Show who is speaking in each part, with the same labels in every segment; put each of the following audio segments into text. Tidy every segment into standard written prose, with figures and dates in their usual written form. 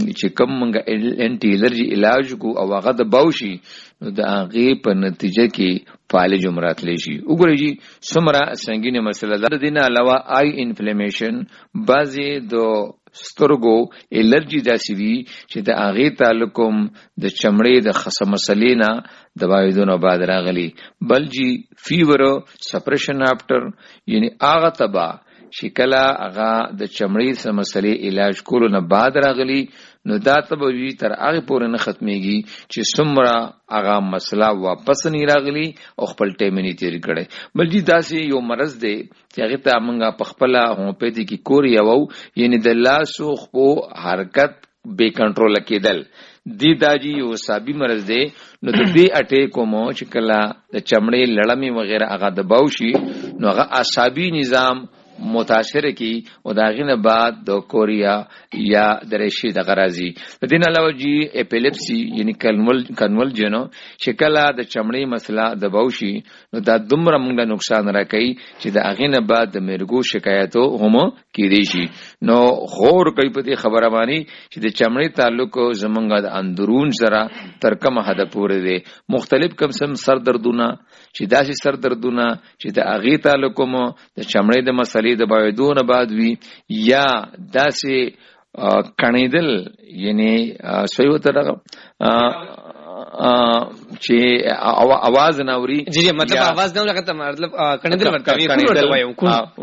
Speaker 1: چې کوم منګه انټي الرجي علاج کو او هغه د باوشي نو د هغه په نتیجه کې فالج مراتلی شي. وګورئ جی څومره سنگینه مسله ده. د دې نه علاوه آی انفلیمیشن بعضی د سترګو الرجی داسې وي چې د هغې تعلقم د چمړې د خصه مسلې نه د واحدونو بعد راغلي. بل جی فیور سپریشن آفټر یعنی هغه تبا چې کله هغه د چمړې سره مسلې علاج کولو نه بعد راغلي نو دا تبوی تر هغه پورې نه ختميږي چې څومره هغه مسله واپس نه راغلي او خپل ټیم نه تیر کړي. بل جی داسې یو مرض دی چې هغه ته موږ په خپل هومیوپیتي کې کوري او یعنی د لاسو خو حرکت بے کنټرول کېدل دی داجی یو صابي مرض دی. نو د دې اٹیکو مو چې کله د چمړې لړمې وغیرہ هغه دباو شي نو هغه اعصابي نظام متاثر کی او داغینه بعد د کوریا یا درشي د غرازي. د دین علاوه جی اپیلیپسي یعنی کنولجن شکله د چمړې مسله د باوشي نو دا دومره موږ نقصان راکړي چې د اغینه بعد د مرګو شکایتو هم کیدی شي. نو غور کوي په دې خبره باندې چې د چمړې تعلق زمونږ د اندرون سره تر کومه حد پورې دی. مختلف قسم سر دردونه چې داسې سر دردونه چې د اغې تعلق مو د چمړې د مسلې د باویدون بعد وی یا داسې کڼیدل یعنی سویو تر چې आवाज نه اوري
Speaker 2: جی مطلب आवाज نه لګته مطلب کڼیدل ورته وایو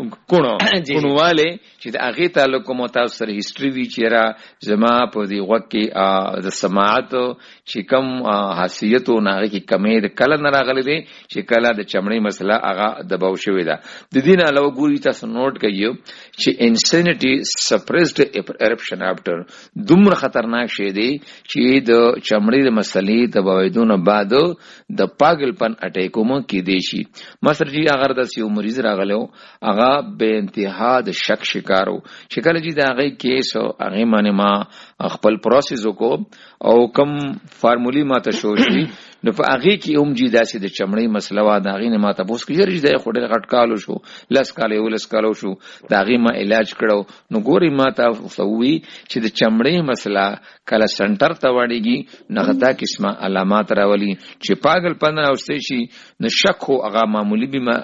Speaker 1: کونواله چې د هغه تعلق مو تاسو سره هیستوري وی چیرې زما په دې وخت کې د سماعت چې کم حیثیت او ناغه کې کمې د کله نه راغلي دي چې کله د چمړې مسله هغه دباو شوې ده. د دین علاوه ګوري تاسو نوٹ کړئ چې انسینټي سپریسډ ایرپشن آفټر دومره خطرناک شی دی چې د چمړې د مسلې د باویدون بعد د پاگلپن اٹیکو مو کې دی شي. مثلا جی اگر د یو مریض راغلو هغه به انتها د شک شکارو شکل جی دا هغه کیس هغه باندې ما خپل پروسس وکاو او کم فارمولی ما ته شو شي نو په هغه کې جی داسې د چمړې مسله وا دا غینه ما ته بوس کې جری د خډه غټکالو شو لس کالو شو دا غي ما علاج کړو. نو ګوري ما ته وی چې د چمړې مسله کله سنټر ته وړيږي نغدا قسمه علامات راولي چې پاگل پن راوستي شي نو شک هو هغه معمولی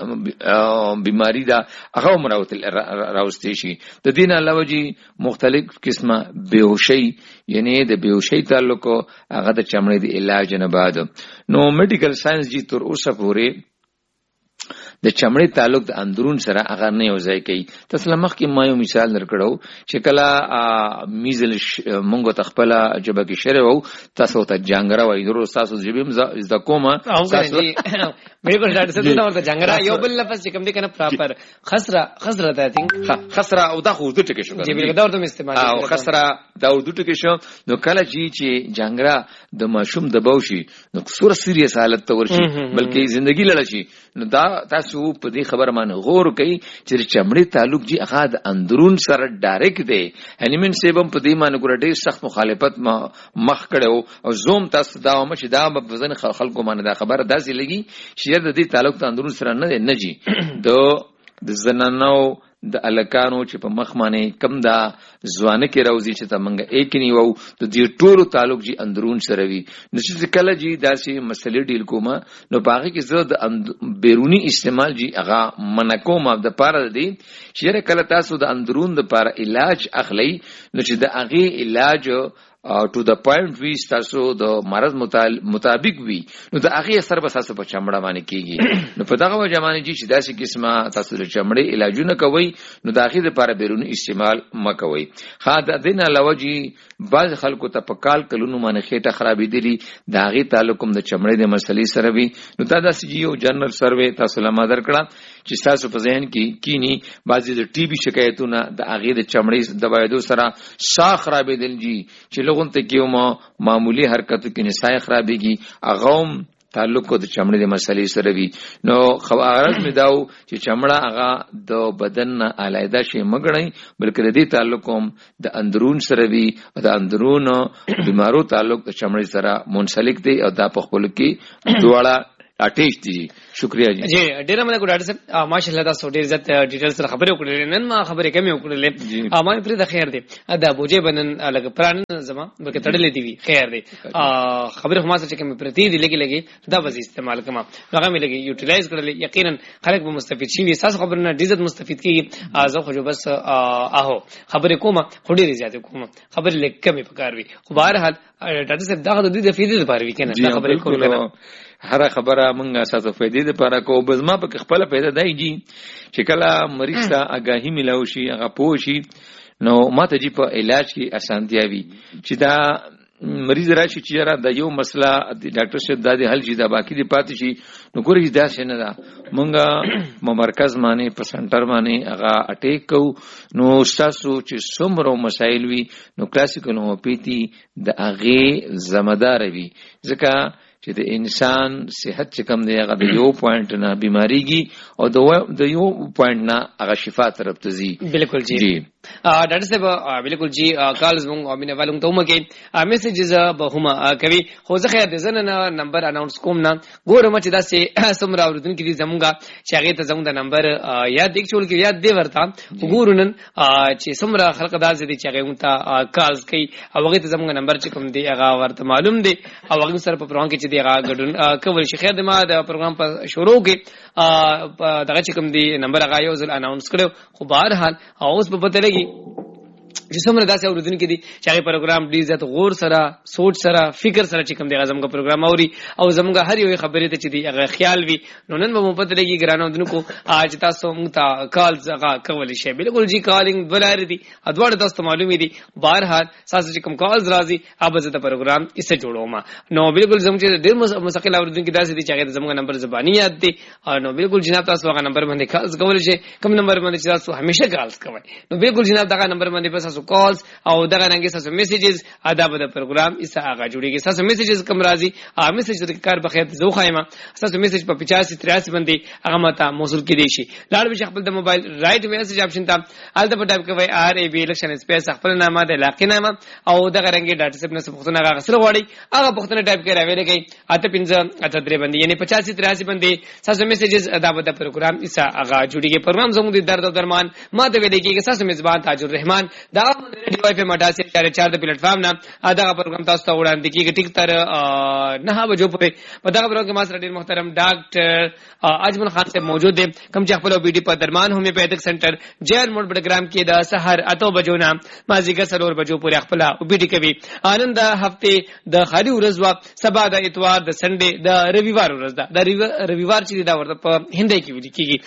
Speaker 1: بیماری دا هغه راوستي شي. د دین علاوه جی مختلف قسمه بیهوشي یعنی د بیهوشي تعلق هغه د چمړې د علاج نه بعد نو میډیکل ساينس جی تر اوسه پورې د چمړې تعلق د اندرون سره هغه نه یوځای کوي. تاسو لمخکې ما یو مثال درکړو چې کله میزل مونږ ته خپل جبه کې شری وو تاسو ته جانګرا وای درو تاسو جبم ز د کومه تاسو
Speaker 2: میډیکل ډاکټر څه ته ورته جانګرا یو بل لفظ چې کوم دي کنه پراپر خسره ته تینګ
Speaker 1: خسره او دا خو د ټکی شو
Speaker 2: جی دا ورته استعمال
Speaker 1: او خسره دا د ټکی شو نو کله چې جانګرا د ماشوم د باوشي نو سور سیریس حالت ته ورشي بلکې ژوندۍ لړ شي نو دا تاسو په دې خبره باندې غور کوي چې چمړې تعلق جی هغه د اندرون سره ډایرکټ دی. انیمن سیبم په دې باندې ګور ډېر سخت مخالفت مخ کړو او زوم تاسو دا مشه دا په ځن خلکو باندې دا خبره داسې لګي چې د دې تعلق د اندرون سره نه جی د زنانو د الکانو چې په مخ باندې کم دا ځوانه کې راوځي چې تا منګه اکنی وو د دې ټولو تعلق جی اندرون سره وي. نو چې کله جی داسې مسلې ډیل کومه نو باغی کې زه د بیرونی استعمال جی هغه منکوم د پاره دی چې کله تاسو د اندرون د پاره علاج اخلي نو چې د هغه علاج to the point وی تاسو د مرض مطابق وی نو د هغه اثر به تاسو په چمړه باندې کیږي. نو په دغه وجه باندې چې داسې قسمه تاسو د چمړې علاجونه کوي نو د هغه لپاره بیرونی استعمال مکوي. ها د دین علاوه جی بعض خلکو ته په کال کلونو باندې خېټه خرابې دي د هغه تعلق د چمړې د مسلې سره وی نو دا داسې یو جنرال سروې تاسو لمه درکړه چې تاسو په ذهن کې کینی بعضی د ټي بي شکایتونه د هغه د چمړې د وایدو سره شاخ خرابې دي چې لغونته کېو معمولی حرکتو کې نسای خرابېږي هغه تعلق د چمړې د مسلې سره وي. نو خبرات مې داو چې چمړه هغه د بدن نه علیحده شي مګړی بلکې د دې تعلق هم د اندرون سره وي او د اندرون بیمارو تعلق د چمړې سره منسلک دی او دا په خپل کې دواړه اټیش دي. شکریہ
Speaker 2: جی ډیر مننه ګو ډاکټر صاحب ماشاءالله تاسو ډیر زیات ډیټیل سره خبرې وکړلې. نن ما خبرې کمې وکړلې ما پرې د خیر دی دا بوجه بنن لګ پران زما بلکې تړلې دی خیر دی خبرې خو ما سره کمې پرتی دی لګي دا وځي استعمال کما هغه مې لګي یوټیلایز کړل. یقینا خلک به مستفید شي. تاسو خبرونه ډیزت مستفید کیږي زه خو جو بس اهو خبرې کومه خو ډیره زیاته کومه خبرې لکه کمې پکار وي. خو بهر حال ډاکټر صاحب دا د دې د فیدې لپاره وی کنه دا خبرې کول
Speaker 1: هر خبره مونږه اساسه فائدې لپاره کو بس ما په خپل پیدا دایږي چې کله مریض ته آگاهی ملو شي هغه پوه شي نو ماته جی په علاج کې اسانتیا وي چې دا مریض راشي چې را د یو مسله ډاکټر شه د حل شي دا باقی دی پاتې شي نو ګورې دا څنګه دا مونږه مرکز باندې په سنټر باندې هغه اٹیک کو نو تاسو چې څومره مسایل وي نو کلاسیکل هومیوپیتي د هغه ذمہدار وي ځکه چې د انسان صحت چې کم دی هغه د یو پوینټ نه بیماریږي او د یو پوینټ نه هغه شفا طرف ته ځي.
Speaker 2: بالکل جی ډاکټر صاحب بالکل جی کالز مونږ او مینه والو ته ومکه میسیجز به هم کوي خو زه خیر د زنه نمبر اناونس کوم نه ګورم چې دا سه سمرا اوردون کې دي زمونږه چې هغه ته زمونږ د نمبر یاد دیک چول کې یاد دی ورته وګورن چې سمرا خلق داز دي چې هغه ته کالز کوي او هغه ته زمونږ نمبر چې کوم دی هغه ورته معلوم دی او هغه سره په پروګرام کې چې دی هغه ګډون کول شي. خیر د ما د پروګرام په شروع کې دغه چې کوم دی نمبر هغه یو ځل اناونس کړو خو بهر حال اوس په پته لګي چې څومره داسې اوریدونکو کې دي چې هغه پروګرام ډیر زیات غور سره سوچ سره فکر سره چې کوم دی زموږ پروګرام اوري او زموږ هر یو خبرې ته چې دی هغه خیال وي نو نن به مو پته لګي ګرانو دونکو چې تاسو موږ ته کالز هغه کولی شي. بالکل جی کالینګ ولر دي ادوړ تاسو معلومي دي بهر حال تاسو چې کوم کالز راځي اوبه زه د پروګرام یې جوړوم نو بالکل زموږ چې ډیر مستقل اوریدونکو داسې دي چې هغه زموږ نمبر زبانی یاد دي نو بالکل جناب تاسو هغه نمبر باندې کالز کولی شي کوم نمبر باندې چې تاسو همیشه کالز کوئ نو بالکل جناب دا نمبر باندې بس تاسو کالز او دغه رنګ تاسو میسیجز ادب د پروګرام ایسه هغه جوړیږي. تاسو میسیجز کوم راځي میسیج د کار په خیر زو خایمه تاسو میسیج په 85 83 باندې هغه ماته موصول کړئ شي. لاړ به خپل د موبایل رائټ میسیج اپشن ته الته په ټایپ کوي آر ای بی الیکشن سپیس خپل نامه د علاقې نامه او دغه رنګ ډاټا سیپ نه پختونه هغه سره وړي هغه پختونه ټایپ کوي راوي لګي اته 15 اته 3 باندې یعنی 85 83 باندې تاسو میسیجز ادب د پروګرام ایسه هغه جوړیږي. پروګرام زموږ د درد او درمان ماته ویل کېږي تاسو میزبان تاج الرحمن دا ریډیو اف ام 88.4 د پلیټ فارم نه دا پروګرام تاسو ته وړاندې کیږي ټیک تر 9 بجو پورې. په دا پروګرام کې ما سره ډیر محترم ډاکټر اجمل خان صاحب موجود دي کوم چې خپل او بي ډي په درمان هومیوپیتھک سنټر جیر موډ پروګرام کې د سحر 8 بجو نه مازیګر 4 بجو پورې خپل او بي ډي کوي. آنند هفته د خالي ورځ وا سبا د اتوار د سنډي د رविवार ورځ ده د رविवार چې دا ورته په هندي کې ویل کیږي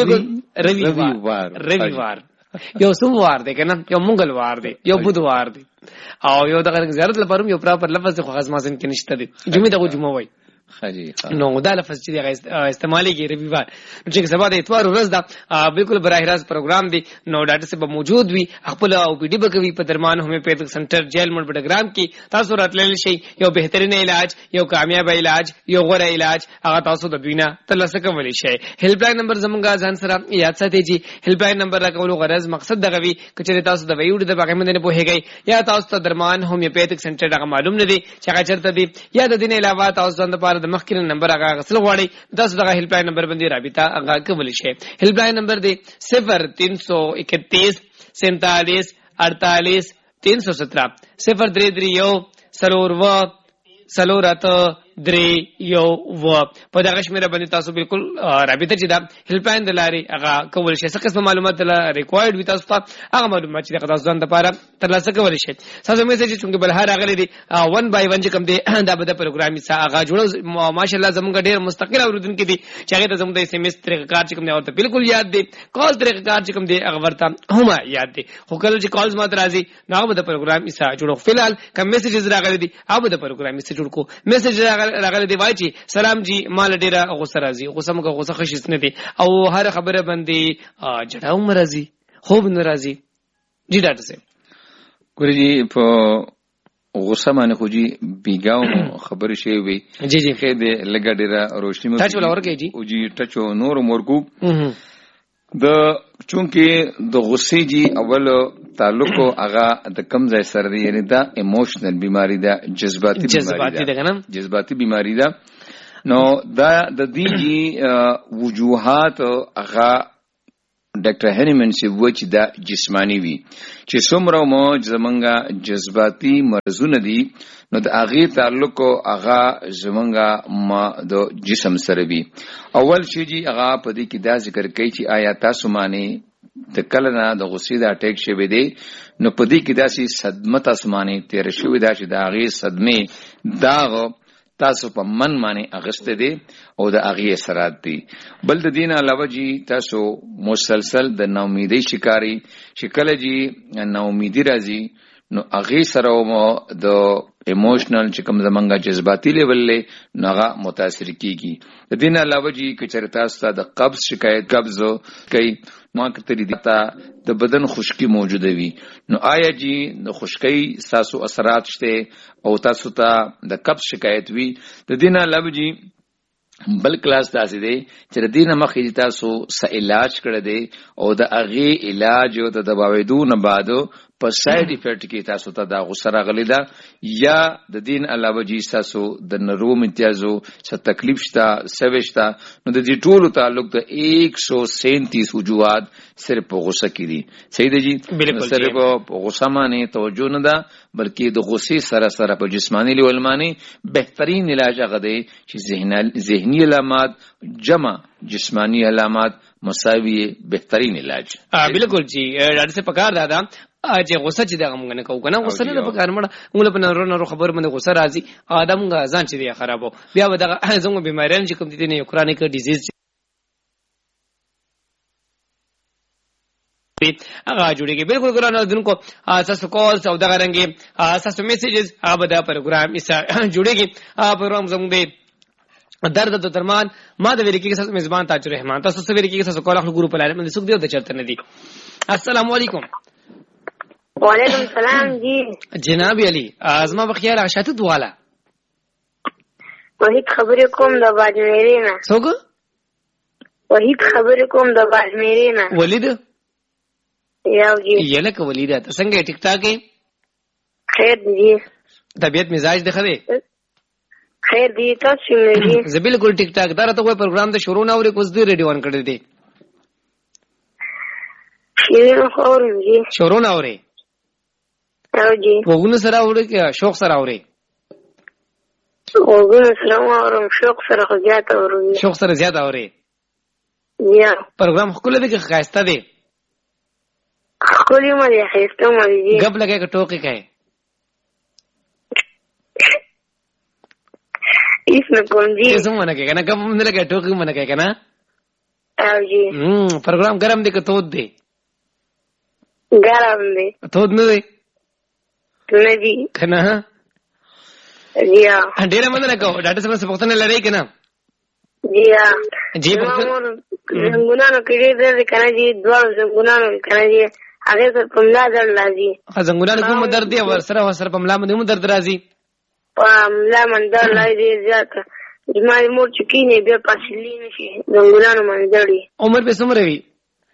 Speaker 2: رविवार یو سوموار دی کنه یو منګلوار دی یو بدوار دی او یو دغه زیارت لپاره یو پراپر لفظ خو خاص مازن کې نشته دی جمعه دغه جمعه وای نو دا لفظ چې استعمالي کې رविवार چې سبا د اتوار ورځ ده بالکل براه راست پروګرام دی نو ډاکټر صاحب موجود وي خپل او پی ډي بکوي په درمان هومیوپیتھک سنټر جیل موډ پروګرام کې تاسو راتلل شي یو بهترین علاج یو کامیاب علاج یو غوره علاج هغه تاسو د دوینه ترلاسه کولی شي. هیلپ لاین نمبر زمونږه ځان سره یاد ساتئ جی هیلپ لاین نمبر راکولو غرض مقصد دغه وی کچره تاسو د ویوډ د باغې مندنه پوهیږئ یا تاسو ته درمان هومیوپیتھک سنټر هغه معلوم نه دی چې هغه چرته دی یا د دین علاوه تاسو ځان لپاره د مخکره نمبر هغه غسل غواړي تاسو دغه هیلپ لاین نمبر باندې رابطه هغه کولی شي. هیلپ لاین نمبر دی 0331 47 48 317 033 سلور سلورات درې یو و په دغه شمیره باندې تاسو بالکل رابطه چې دا هیلپ لاین د لاري هغه کول شي. څه قسم معلومات له ریکوایرډ وي تاسو ته هغه معلومات چې تاسو ځان لپاره ترلاسه کولی شي. تاسو میسج چې څنګه بل هر راغلي دي 1 by 1 چې کوم دی دا به د پروګرام یې هغه جوړو ماشاءالله زموږ ډیر مستقل اوریدونکو دي چې هغه ته زموږ د اس ام اس طریقه کار چې کوم دی ورته بالکل یاد دی کال طریقه کار چې کوم دی هغه ورته هم یاد دی خو کله چې کالز ماته راځي نو هغه د پروګرام یې جوړو. فلحال کوم میسجز راغلي دي هغه د پروګرام یې جوړ کو. میسج راغلی دی وای چې سلام جی مال ډیره غوسه راځي غوسه مګه غوسه خشیس نه دی او هر خبره باندې جړاو مرضی خوب ناراضي جی ډاکټر صاحب
Speaker 1: ګورې جی په غوسه باندې خو جی بیګاو خبر شي وي
Speaker 2: جی جی
Speaker 1: خې دې لګا ډیره روشنی مو
Speaker 2: ټچ ولا ورګي جی
Speaker 1: او جی ټچ نور مورګو د چونکه د غصې جی اول تعلق هغه د کم ځای سره دی یعنی دا ایموشنل بیماری ده جذباتی بیماری ده جذباتی بیماری ده نو دا د دې وجوهات هغه ډاکټر هنیمن سی و چې دا جسمانی وي چې څومره مو زمونږه جذباتي مرزونه دي نو د هغه تعلق هغه زمونږه د جسم سره وي. اول شي چې هغه په دې کې دا ذکر کوي چې آیا تاسو باندې د کله نه د غصې د اٹیک شوی دی نو په دې کې داسې صدمه تاسو باندې تیر شوی دا چې د هغه صدمه دا تاسو په من باندې اغسته دي او د هغه اثرات دي. بل د دین علاوه جی تاسو مسلسل د ناامیدۍ شکاري شکل جی ناامیدي راځي نو هغه سره مو د ایموشنل چې کوم زمونږه جذباتي لیول له نغه متاثر کیږي. د دین علاوه جی کچره تاسو د قبض شکایت قبض کوي ما کتري دیتا د بدن خشکی موجوده وي نو آیا جی د خشکی تاسو اثرات شته او تاسو ته د قبض شکایت وي. د دین علاوه جی بل کلاس تاسو دی چې د دین مخې تاسو س علاج کړی دی او د هغه علاج او د دواویدو نه بعد په ساید افیکټ کې تاسو ته دا غوسه راغلی ده یا د دین علاوه جی تاسو د نروم امتیازو څه تکلیف شته سويشته نو د دې ټولو تعلق د 137 وجوهات صرف په غوسه کې دي. صحیح دی جی صرف په غوسه باندې توجه نه ده بلکې د غوسې سره سره په جسمانی لیول باندې بهترین علاج هغه دی چې ذهنی علامات جمع جسمانی علامات مساوي بهترین علاج.
Speaker 2: بالکل جی ډاکټر سے پکار دادا چې غوسه چې دغه مونږ نه کوو کنه غوسه نه پکار مړه موږ په نورو خبر باندې غوسه راځي ادم ځان چې دی خرابو بیا دغه زموږ بیماریان چې کوم دي نه کرونیک ډیزیز هغه جوړیږي. بالکل ګرانو دونکو تاسو کال او دغه رنګي تاسو میسیجز هغه د پروګرام ایسا جوړیږي. پروګرام زموږ دی درد د درمان ما د ویریکی کے ساتھ میزبان تاج الرحمان تاسو سره ویریکی کے ساتھ کال اخلو ګروپ لاله باندې سوق دیو د چرته نه دي. السلام علیکم.
Speaker 3: وعلیکم السلام جی
Speaker 2: جناب علی ازما بخیر اشاتو دواله
Speaker 3: وحید خبرې کوم د باجمېری نه
Speaker 2: څوک
Speaker 3: وحید خبرې کوم د باجمېری نه
Speaker 2: ولید
Speaker 3: یاو جی
Speaker 2: یلک ولید ته څنګه ټیک ټاک
Speaker 3: خیر دی
Speaker 2: طبیعت مزاج ده خره
Speaker 3: خیر دی تاسو نه جی
Speaker 2: زه بالکل ټیک ټاک دا ته کوئی پروګرام د شروع نه اوري کوز دی ریډیو ان کړی دی شروع نه اوري
Speaker 3: او جی
Speaker 2: وګونو سره اوري کې شوق سره اوري
Speaker 3: وګونو سره اورم شوق سره زیات اوري
Speaker 2: شوق سره زیات اوري
Speaker 3: یا
Speaker 2: پروګرام خپل دی کې خاصه دی
Speaker 3: خپل یې مې خاصه مې جی
Speaker 2: غب لګه کې ټوکی کوي
Speaker 3: اس نه کوم جی
Speaker 2: زمونه کې کنه کوم نه لګه ټوکی مونږ کې کنه
Speaker 3: او جی
Speaker 2: پروګرام ګرم دی که تود دی
Speaker 3: ګرم دی
Speaker 2: تود نه دی
Speaker 3: نه دی
Speaker 2: کنه
Speaker 3: جی
Speaker 2: ډېر مننه کوم ډاکټر صاحب څه پوښتنه لري کنه
Speaker 3: جی
Speaker 2: جی
Speaker 3: زنګونانو کې دې کنه جی دوه زنګونانو کنه جی هغه سره په ملا درد راځي
Speaker 2: زنګونانو کوم درد دی ور سره په ملا باندې هم درد راځي
Speaker 3: په ملا باندې درد راځي زیات زما مور چکی نه بیا پاسلی نشي زنګونانو باندې درد
Speaker 2: عمر به څومره وي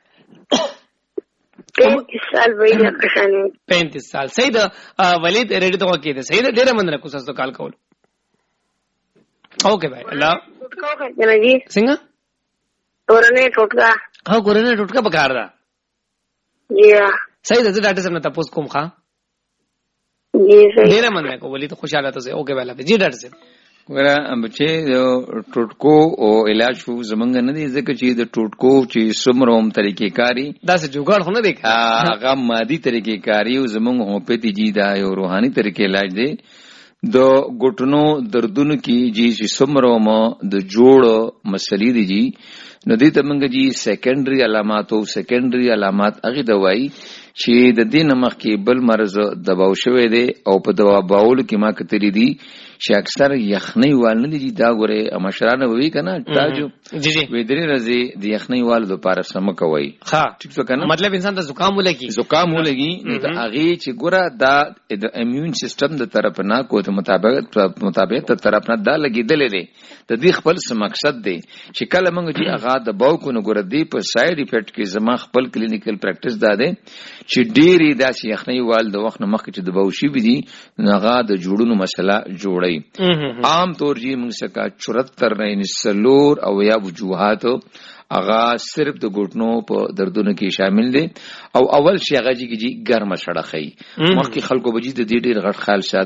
Speaker 3: 35 سال وایي کښانه
Speaker 2: 35 سال صحیح ده ولید ریډیو ته وکړه صحیح ده ډیره مننه کوم تاسو کال کول اوکے بھائی الله
Speaker 3: جی
Speaker 2: څنګه
Speaker 3: کورونه ټوټکا
Speaker 2: ها کورونه ټوټکا پکار دا
Speaker 3: جی
Speaker 2: صحیح ده ډاکټر صاحب نه تاسو کوم ښا
Speaker 3: جی صحیح
Speaker 2: ډیره مننه کوم ولید خوشاله تاسو اوکے بھائی الله جی ډاکټر صاحب
Speaker 1: ګره بچي ټوټکو او علاج شو زمونږ نه دي ځکه چې د ټوټکو چې سمروم طریقې کاری
Speaker 2: دا څه جوګړ خو نه دی
Speaker 1: هغه مادي طریقې کاری او زمونږ هوپیتي جی دا یو روحاني طریقې علاج دی د ګټنو دردونو کې جی چې سمروم د جوړ مسلې دي جی نو دې ته موږ جی سیکنډري علامات هغه دوايي چې د دې نمخ کې بل مرز دباو شوی دی او په دوا باول کې ما کتري دي چې اکثر یخنۍ وال نه دي دا غره مشرانه وی کنه تاجو
Speaker 2: جی جی
Speaker 1: وې درې ورځې د یخنۍ وال د پاره سم کوي
Speaker 2: ها
Speaker 1: ٹھیک څه کنه
Speaker 2: مطلب انسان ته زکام ولګي
Speaker 1: د هغه چې ګره دا د ایمیون سیستم د طرف نه کو ته مطابق د طرف نه دا لګیدلې دي د دې خپل څه مقصد دی چې کله موږ چې هغه د باو کو نو ګور دی په ساید افیکټ کې زما خپل کلینیکل پریکټیس داده چې ډېری داسې یخنۍ وال د وخت نه مخکې چې د باو شي بي دي هغه د جوړونو مسله جوړي عام طور جی موږ څخه 74 نه سلور او یا وجوهات هغه صرف د ګوټنو په دردونو کې شامل دي او اول شي هغه جی ګرمه سړخی مخکې خلکو بجې د دې ډېر غټ خیال سات